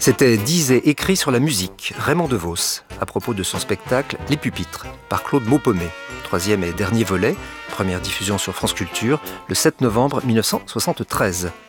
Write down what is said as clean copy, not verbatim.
C'était Dis et écrit sur la musique, Raymond DeVos, à propos de son spectacle Les Pupitres, par Claude Maupomet. Troisième et dernier volet, première diffusion sur France Culture, le 7 novembre 1973.